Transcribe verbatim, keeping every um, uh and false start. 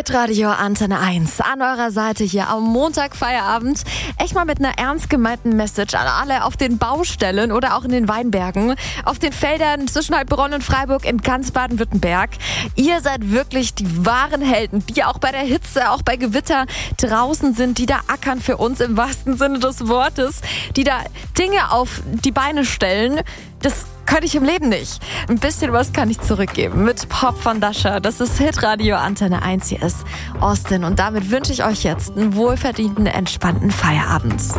Hitradio Antenne eins an eurer Seite hier am Montag Feierabend. Echt mal mit einer ernst gemeinten Message an alle auf den Baustellen oder auch in den Weinbergen, auf den Feldern zwischen Heilbronn und Freiburg in ganz Baden-Württemberg. Ihr seid wirklich die wahren Helden, die auch bei der Hitze, auch bei Gewitter draußen sind, die da ackern für uns im wahrsten Sinne des Wortes, die da Dinge auf die Beine stellen. Das könnte ich im Leben nicht. Ein bisschen was kann ich zurückgeben mit Pop von Dasha. Das ist Hitradio Antenne eins. Hier ist Austin und damit wünsche ich euch jetzt einen wohlverdienten, entspannten Feierabend.